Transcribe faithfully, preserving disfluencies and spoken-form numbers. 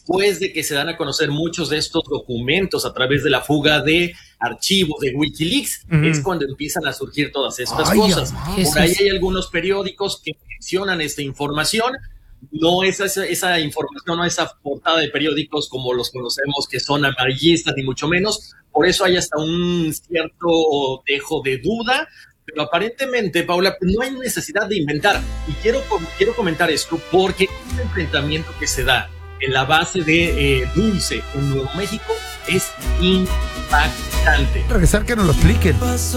después de que se dan a conocer muchos de estos documentos a través de la fuga de archivos de Wikileaks, uh-huh. es cuando empiezan a surgir todas estas Ay, cosas. Por Jesús. Ahí hay algunos periódicos que mencionan esta información. No es esa, esa información, no esa portada de periódicos como los conocemos, que son amarillistas, ni mucho menos. Por eso hay hasta un cierto dejo de duda. Pero aparentemente, Paula, no hay necesidad de inventar. Y quiero, quiero comentar esto porque este enfrentamiento que se da en la base de eh, Dulce en Nuevo México es impactante. Regresar que nos lo expliquen.